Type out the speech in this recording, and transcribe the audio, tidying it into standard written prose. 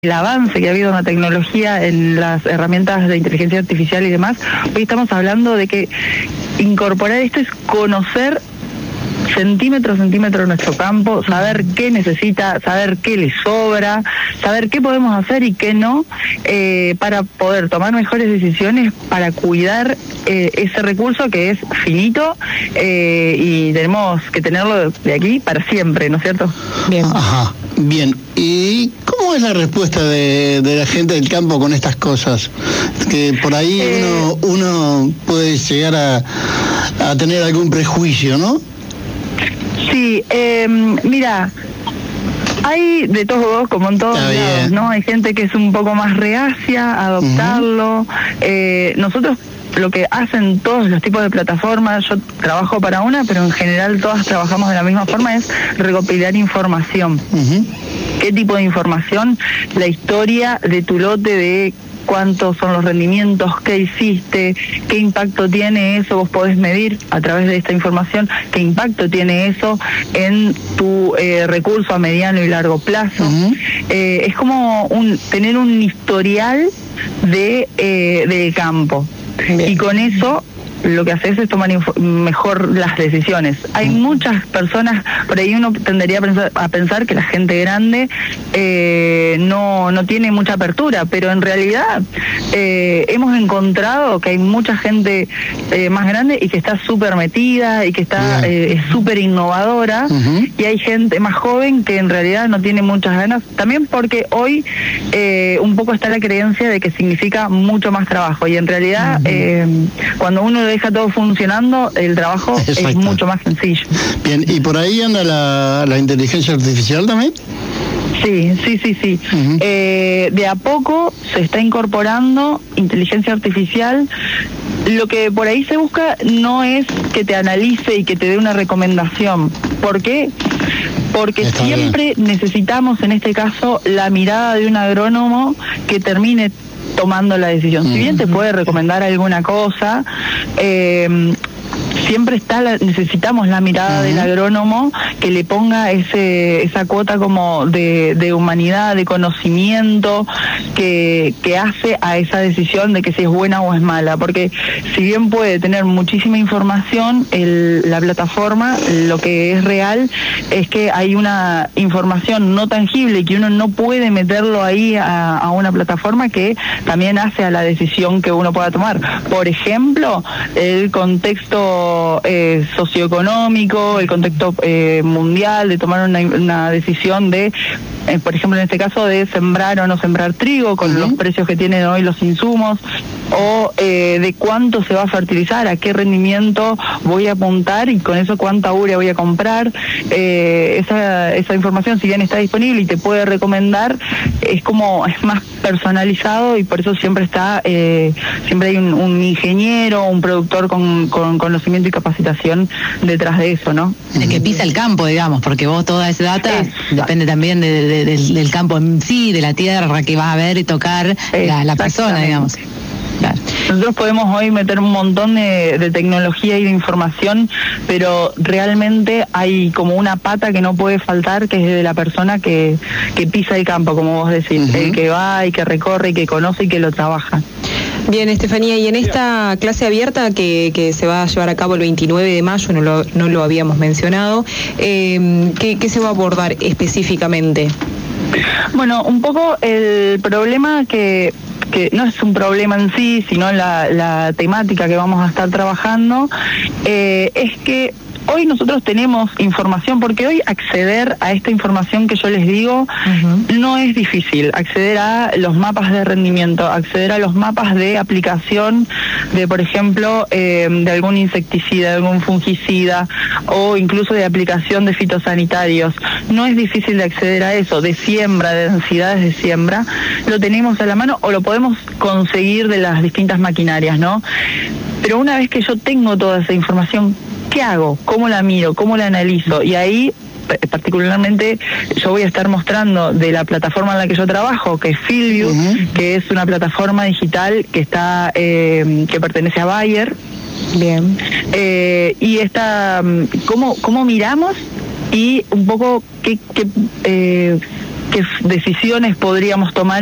el avance que ha habido en la tecnología, en las herramientas de inteligencia artificial y demás, hoy estamos hablando de que incorporar esto es conocer centímetro a centímetro nuestro campo, saber qué necesita, saber qué le sobra, saber qué podemos hacer y qué no, para poder tomar mejores decisiones, para cuidar ese recurso que es finito, y tenemos que tenerlo de aquí para siempre, ¿no es cierto? Bien. Ajá, bien. ¿Y cómo es la respuesta de la gente del campo con estas cosas? Que por ahí uno puede llegar a tener algún prejuicio, ¿no? Sí, mira, hay de todos, como en todos lados, ¿no? Hay gente que es un poco más reacia a adoptarlo. Nosotros, lo que hacen todos los tipos de plataformas, yo trabajo para una, pero en general todas trabajamos de la misma forma, es recopilar información. ¿Qué tipo de información? La historia de tu lote, de cuántos son los rendimientos, qué hiciste, qué impacto tiene eso, vos podés medir a través de esta información qué impacto tiene eso en tu recurso a mediano y largo plazo. Es como tener un historial de campo. Bien. Y con eso lo que haces es tomar mejor las decisiones. Hay muchas personas, por ahí uno tendería a pensar que la gente grande no tiene mucha apertura, pero en realidad hemos encontrado que hay mucha gente más grande y que está súper metida y que está súper innovadora, y hay gente más joven que en realidad no tiene muchas ganas, también porque hoy un poco está la creencia de que significa mucho más trabajo, y en realidad cuando uno deja todo funcionando, el trabajo es mucho más sencillo. Bien, ¿y por ahí anda la inteligencia artificial también? Sí. De a poco se está incorporando inteligencia artificial. Lo que por ahí se busca no es que te analice y que te dé una recomendación. ¿Por qué? Porque está siempre necesitamos, en este caso, la mirada de un agrónomo que termine tomando la decisión. Si bien te puede recomendar alguna cosa, siempre necesitamos la mirada del agrónomo que le ponga esa cuota como de humanidad, de conocimiento, que hace a esa decisión de que si es buena o es mala, porque si bien puede tener muchísima información, la plataforma, lo que es real es que hay una información no tangible que uno no puede meterlo ahí a una plataforma, que también hace a la decisión que uno pueda tomar. Por ejemplo, el contexto socioeconómico, el contexto mundial, de tomar una decisión de, por ejemplo, en este caso, de sembrar o no sembrar trigo con los precios que tienen hoy los insumos, o de cuánto se va a fertilizar, a qué rendimiento voy a apuntar y con eso cuánta urea voy a comprar. Esa información, si bien está disponible y te puede recomendar, es más personalizado, y por eso siempre hay un ingeniero, un productor con conocimiento y capacitación detrás de eso, ¿no? De que pisa el campo, digamos, porque vos toda esa data depende también del campo en sí, de la tierra que vas a ver y tocar la persona, digamos. Claro. Nosotros podemos hoy meter un montón de tecnología y de información, pero realmente hay como una pata que no puede faltar, que es de la persona que pisa el campo, como vos decís, el que va y que recorre y que conoce y que lo trabaja. Bien, Estefanía, y en esta clase abierta que se va a llevar a cabo el 29 de mayo, no lo habíamos mencionado, ¿qué se va a abordar específicamente? Bueno, un poco el problema que no es un problema en sí, sino la temática que vamos a estar trabajando, es que hoy nosotros tenemos información, porque hoy acceder a esta información que yo les digo no es difícil. Acceder a los mapas de rendimiento, acceder a los mapas de aplicación de, por ejemplo, de algún insecticida, de algún fungicida, o incluso de aplicación de fitosanitarios. No es difícil de acceder a eso, de siembra, de densidades de siembra. Lo tenemos a la mano o lo podemos conseguir de las distintas maquinarias, ¿no? Pero una vez que yo tengo toda esa información, ¿qué hago? ¿Cómo la miro? ¿Cómo la analizo? Y ahí, particularmente, yo voy a estar mostrando de la plataforma en la que yo trabajo, que es FieldView, que es una plataforma digital que está que pertenece a Bayer. Bien. Y cómo miramos y un poco qué qué decisiones podríamos tomar